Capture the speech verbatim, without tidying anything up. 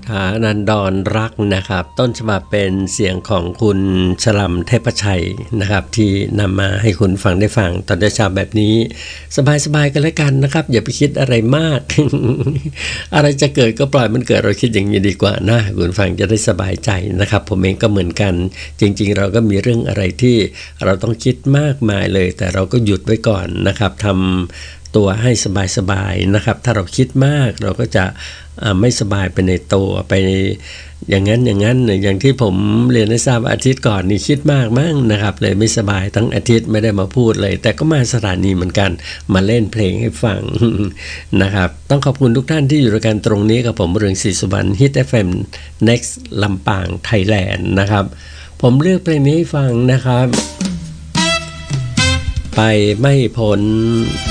ฐานันดรรักนะครับต้นฉบับเป็นเสียงของคุณชลัมเทพชัยนะครับที่นำมาให้คุณฟังได้ฟังตอนเช้าแบบนี้สบายๆกันแล้วกันนะครับอย่าไปคิดอะไรมาก อะไรจะเกิดก็ปล่อยมันเกิดเราคิดอย่างนี้ดีกว่านะคุณฟังจะได้สบายใจนะครับผมเองก็เหมือนกันจริงๆเราก็มีเรื่องอะไรที่เราต้องคิดมากมายเลยแต่เราก็หยุดไว้ก่อนนะครับทำตัวให้สบายๆนะครับถ้าเราคิดมากเราก็จะไม่สบายไปในตัวไปอย่างนั้นอย่างนั้นอย่างที่ผมเรียนให้ทราบอาทิตย์ก่อนนี่คิดมากมั้งนะครับเลยไม่สบายทั้งอาทิตย์ไม่ได้มาพูดเลยแต่ก็มาสถานีเหมือนกันมาเล่นเพลงให้ฟัง นะครับต้องขอบคุณทุกท่านที่อยู่ด้วยกันตรงนี้กับผมเรืองศรีสุวรรณ Hit เอฟ เอ็ม Next ลำปางไทยแลนด์นะครับผมเลือกเพลงนี้ให้ฟังนะครับไปไม่พ้น